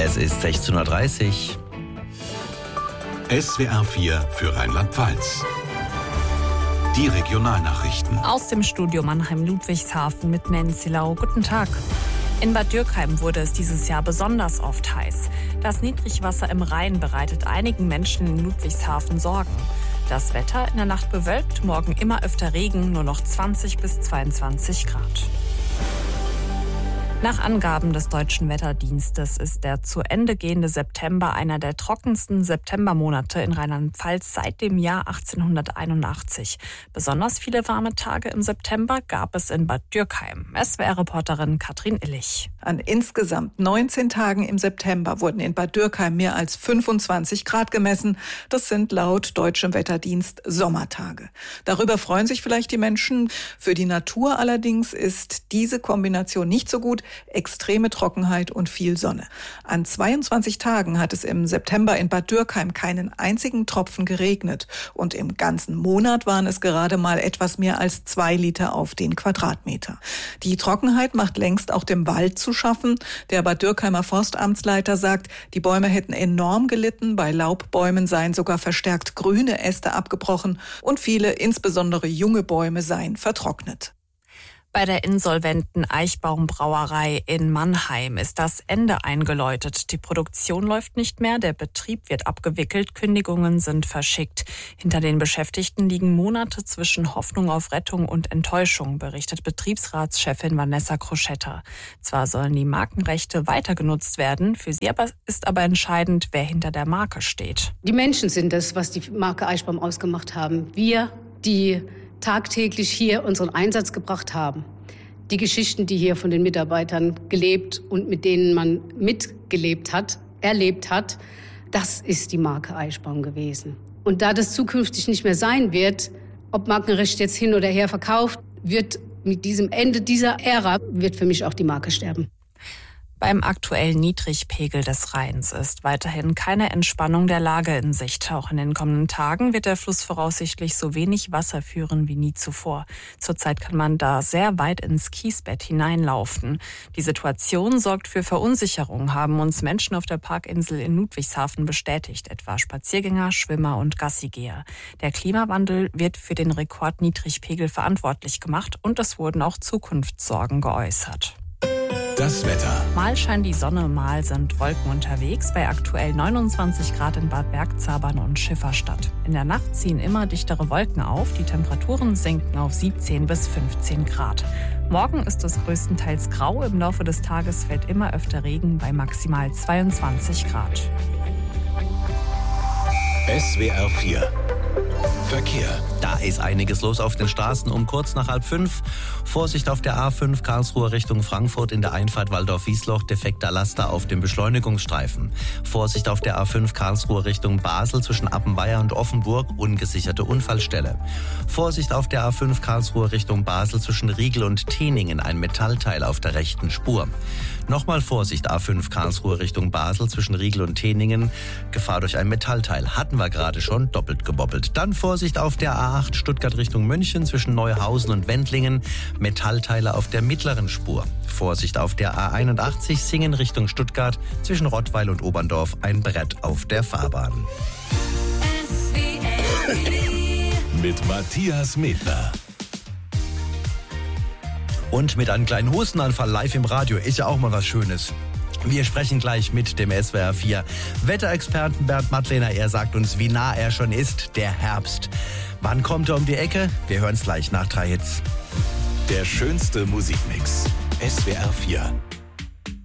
Es ist 16:30 Uhr. SWR 4 für Rheinland-Pfalz. Die Regionalnachrichten. Aus dem Studio Mannheim-Ludwigshafen mit Nancy Lau. Guten Tag. In Bad Dürkheim wurde es dieses Jahr besonders oft heiß. Das Niedrigwasser im Rhein bereitet einigen Menschen in Ludwigshafen Sorgen. Das Wetter in der Nacht bewölkt, morgen immer öfter Regen, nur noch 20 bis 22 Grad. Nach Angaben des Deutschen Wetterdienstes ist der zu Ende gehende September einer der trockensten Septembermonate in Rheinland-Pfalz seit dem Jahr 1881. Besonders viele warme Tage im September gab es in Bad Dürkheim. SWR-Reporterin Katrin Illich. An insgesamt 19 Tagen im September wurden in Bad Dürkheim mehr als 25 Grad gemessen. Das sind laut Deutschem Wetterdienst Sommertage. Darüber freuen sich vielleicht die Menschen. Für die Natur allerdings ist diese Kombination nicht so gut. Extreme Trockenheit und viel Sonne. An 22 Tagen hat es im September in Bad Dürkheim keinen einzigen Tropfen geregnet. Und im ganzen Monat waren es gerade mal etwas mehr als 2 Liter auf den Quadratmeter. Die Trockenheit macht längst auch dem Wald zu schaffen. Der Bad Dürkheimer Forstamtsleiter sagt, die Bäume hätten enorm gelitten. Bei Laubbäumen seien sogar verstärkt grüne Äste abgebrochen und viele, insbesondere junge Bäume, seien vertrocknet. Bei der insolventen Eichbaum-Brauerei in Mannheim ist das Ende eingeläutet. Die Produktion läuft nicht mehr, der Betrieb wird abgewickelt, Kündigungen sind verschickt. Hinter den Beschäftigten liegen Monate zwischen Hoffnung auf Rettung und Enttäuschung, berichtet Betriebsratschefin Vanessa Kroschetta. Zwar sollen die Markenrechte weiter genutzt werden, für sie ist aber entscheidend, wer hinter der Marke steht. Die Menschen sind es, was die Marke Eichbaum ausgemacht haben. Wir, die tagtäglich hier unseren Einsatz gebracht haben. Die Geschichten, die hier von den Mitarbeitern gelebt und mit denen man mitgelebt hat, erlebt hat, das ist die Marke Eichbaum gewesen. Und da das zukünftig nicht mehr sein wird, ob Markenrecht jetzt hin oder her verkauft, wird mit diesem Ende dieser Ära, wird für mich auch die Marke sterben. Beim aktuellen Niedrigpegel des Rheins ist weiterhin keine Entspannung der Lage in Sicht. Auch in den kommenden Tagen wird der Fluss voraussichtlich so wenig Wasser führen wie nie zuvor. Zurzeit kann man da sehr weit ins Kiesbett hineinlaufen. Die Situation sorgt für Verunsicherung, haben uns Menschen auf der Parkinsel in Ludwigshafen bestätigt, etwa Spaziergänger, Schwimmer und Gassigeher. Der Klimawandel wird für den Rekordniedrigpegel verantwortlich gemacht und es wurden auch Zukunftssorgen geäußert. Das Wetter. Mal scheint die Sonne, mal sind Wolken unterwegs, bei aktuell 29 Grad in Bad Bergzabern und Schifferstadt. In der Nacht ziehen immer dichtere Wolken auf, die Temperaturen sinken auf 17 bis 15 Grad. Morgen ist es größtenteils grau, im Laufe des Tages fällt immer öfter Regen bei maximal 22 Grad. SWR 4 Verkehr. Da ist einiges los auf den Straßen um kurz nach 4:30. Vorsicht auf der A5 Karlsruhe Richtung Frankfurt in der Einfahrt Waldorf-Wiesloch, defekter Laster auf dem Beschleunigungsstreifen. Vorsicht auf der A5 Karlsruhe Richtung Basel zwischen Appenweier und Offenburg, ungesicherte Unfallstelle. Vorsicht auf der A5 Karlsruhe Richtung Basel zwischen Riegel und Teningen, ein Metallteil auf der rechten Spur. Nochmal Vorsicht A5 Karlsruhe Richtung Basel zwischen Riegel und Teningen, Gefahr durch ein Metallteil. Hatten wir gerade schon, doppelt gebobbelt. Dann Vorsicht auf der A8 Stuttgart Richtung München zwischen Neuhausen und Wendlingen, Metallteile auf der mittleren Spur. Vorsicht auf der A81 Singen Richtung Stuttgart zwischen Rottweil und Oberndorf, ein Brett auf der Fahrbahn. Mit Matthias Medler. Und mit einem kleinen Hustenanfall live im Radio ist ja auch mal was Schönes. Wir sprechen gleich mit dem SWR 4 Wetterexperten Bernd Mattlener. Er sagt uns, wie nah er schon ist, der Herbst. Wann kommt er um die Ecke? Wir hören es gleich nach 3 Hits. Der schönste Musikmix. SWR 4.